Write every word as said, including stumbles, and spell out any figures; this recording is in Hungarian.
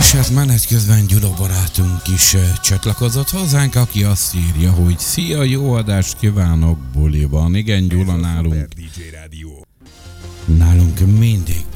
És hát menet közben Gyula barátunk is csatlakozott hozzánk, aki azt írja, hogy szia, jó adást kívánok buliban. Igen, Gyula, nálunk, nálunk mindig